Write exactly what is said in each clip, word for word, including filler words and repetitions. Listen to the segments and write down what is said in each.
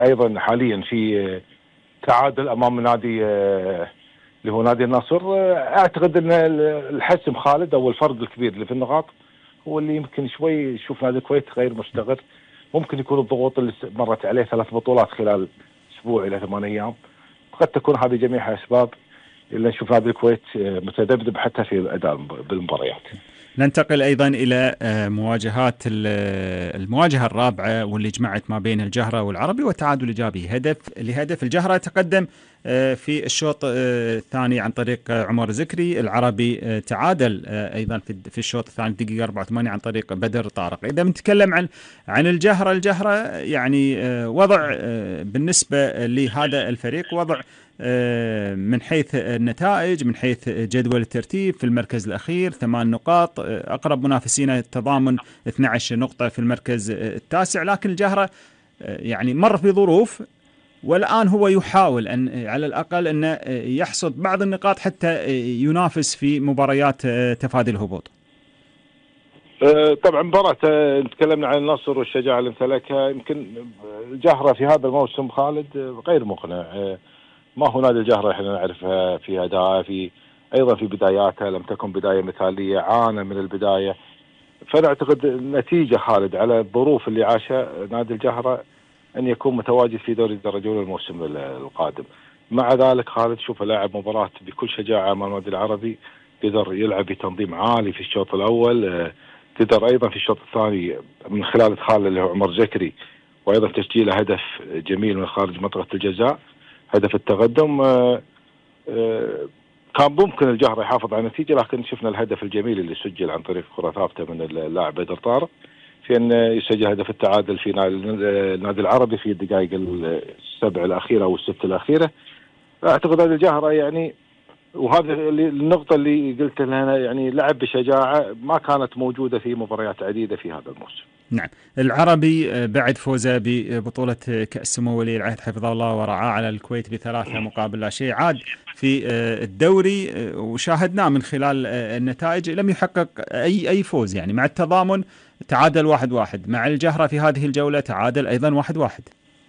ايضا حاليا في تعادل امام نادي اللي هو نادي النصر. اعتقد ان الحسم خالد او الفرق الكبير اللي في النقاط هو اللي يمكن شوي يشوف نادي الكويت غير مستقر. ممكن يكون الضغوط اللي مرت عليه ثلاث بطولات خلال اسبوع الى ثمان ايام، قد تكون هذه جميعها اسباب اللي نشوف نادي الكويت متذبذب حتى في الاداء بالمباريات. ننتقل أيضا إلى مواجهات المواجهة الرابعة واللي جمعت ما بين الجهرة والعربي والتعادل إيجابي هدف لهدف. الجهرة تقدم في الشوط الثاني عن طريق عمر زكري، العربي تعادل أيضا في الشوط الثاني الدقيقة أربعة وثمانين عن طريق بدر طارق. إذا بنتكلم عن عن الجهرة الجهرة يعني وضع بالنسبة لهذا الفريق وضع من حيث النتائج، من حيث جدول الترتيب في المركز الأخير ثمان نقاط، أقرب منافسينه التضامن اثنتي عشرة نقطة في المركز التاسع. لكن الجهرة يعني مر في ظروف والآن هو يحاول أن على الأقل أن يحصد بعض النقاط حتى ينافس في مباريات تفادي الهبوط. طبعا مباراة تكلمنا عن النصر والشجاعة اللي امتلكها. يمكن الجهرة في هذا الموسم خالد غير مقنع، ما هو نادي الجهرة احنا نعرفها في أداءه، في أيضا في بداياتها لم تكن بداية مثالية، عانى من البداية. فنعتقد النتيجة خالد على الظروف اللي عاشها نادي الجهرة أن يكون متواجد في دوري الدرجة الأولى الموسم القادم. مع ذلك خالد شوف لاعب مباراة بكل شجاعة أمام النادي العربي، قدر يلعب بتنظيم عالي في الشوط الأول، قدر أيضا في الشوط الثاني من خلال إدخال اللي هو عمر زكري وأيضا تسجيل هدف جميل من خارج منطقة الجزاء، هدف التقدم. كان ممكن الجهرة يحافظ على النتيجة، لكن شفنا الهدف الجميل اللي سجل عن طريق كرة ثابتة من اللاعب بدر طارق في أن يسجل هدف التعادل في النادي العربي في الدقائق السبع الأخيرة أو الست الأخيرة. أعتقد أن الجهرة يعني، وهذا النقطة اللي قلت لها، يعني لعب بشجاعة ما كانت موجودة في مباريات عديدة في هذا الموسم. نعم، العربي بعد فوزه ببطولة كأس سمو ولي العهد حفظه الله ورعاه على الكويت بثلاثة مقابل لا شيء، عاد في الدوري وشاهدناه من خلال النتائج لم يحقق أي أي فوز، يعني مع التضامن تعادل واحد واحد، مع الجهرة في هذه الجولة تعادل أيضا واحد واحد.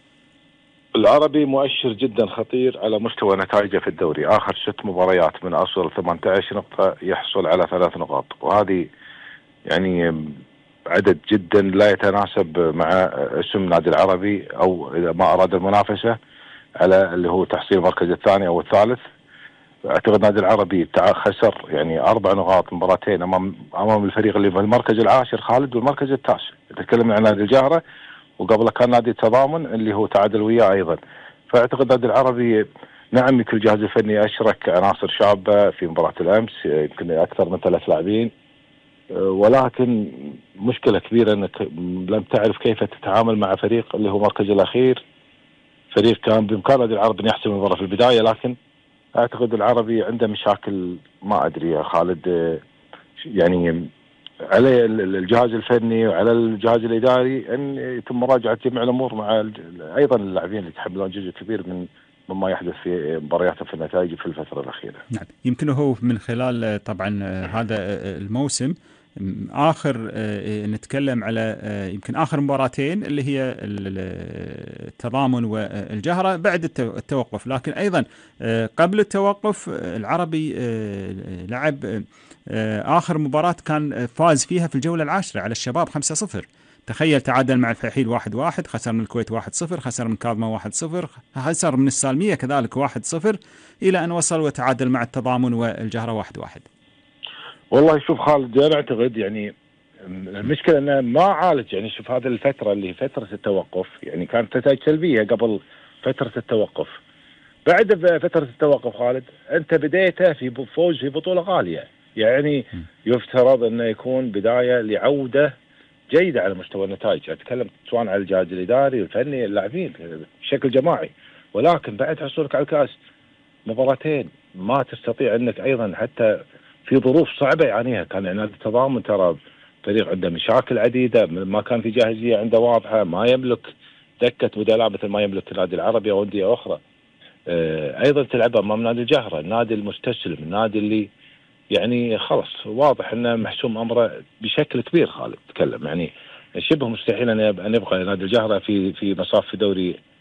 العربي مؤشر جدا خطير على مستوى نتائجه في الدوري، آخر ست مباريات من أصل ثمانية عشر نقطة يحصل على ثلاث نقاط، وهذه يعني عدد جدا لا يتناسب مع اسم نادي العربي، أو إذا ما أراد المنافسة على اللي هو تحصيل المركز الثاني أو الثالث. أعتقد نادي العربي خسر يعني أربع نقاط مباراتين أمام أمام الفريق اللي في المركز العاشر خالد والمركز التاسع. نتكلم عن نادي الجهرة وقبله كان نادي التضامن اللي هو تعادل وياه أيضا. فأعتقد نادي العربي نعم يمكن الجهاز الفني أشرك عناصر شابة في مباراة الأمس، يمكن أكثر من ثلاث لاعبين، ولكن مشكلة كبيرة أنك لم تعرف كيف تتعامل مع فريق اللي هو مركز الأخير، فريق كان بإمكان نادي العربي أن يحسم المباراة في البداية، لكن أعتقد العربي عنده مشاكل ما أدري يا خالد. يعني على الجهاز الفني وعلى الجهاز الإداري أن يتم مراجعة جميع الأمور مع أيضا اللاعبين اللي يتحملون جزء كبير من مما يحدث في مبارياتهم في النتائج في الفترة الأخيرة. نعم، يمكن هو من خلال طبعا هذا الموسم آخر نتكلم على يمكن آخر مباراتين اللي هي التضامن والجهرة بعد التوقف، لكن أيضا قبل التوقف العربي لعب آخر مباراة كان فاز فيها في الجولة العاشرة على الشباب خمسة صفر. تخيل، تعادل مع الفحيل واحد واحد، خسر من الكويت واحد صفر، خسر من كاظمة واحد صفر، خسر من السالمية كذلك واحد صفر، إلى أن وصل وتعادل مع التضامن والجهرة واحد واحد. والله شوف خالد، أنا أعتقد يعني المشكلة أنه ما عالج، يعني شوف هذه الفترة اللي فترة التوقف يعني كانت نتائج سلبية قبل فترة التوقف. بعد فترة التوقف خالد أنت بدايته في فوز في بطولة غالية، يعني يفترض أنه يكون بداية لعودة جيدة على مستوى النتائج. أتكلم سواء على الجهاز الإداري والفني اللاعبين بشكل جماعي، ولكن بعد حصولك على الكأس مباراتين ما تستطيع أنك أيضا حتى في ظروف صعبة يعانيها. كان نادي التضامن ترى فريق عنده مشاكل عديدة، ما كان في جاهزية عنده واضحة، ما يملك دكة بدلاء مثل ما يملك النادي العربي أو أندية أخرى. أيضا تلعب أمام نادي الجهرة، النادي المستسلم، النادي اللي يعني خلص واضح أنه محسوم أمره بشكل كبير. خالد تكلم يعني شبه مستحيل أن يبقى نادي الجهرة في في مصاف في دوري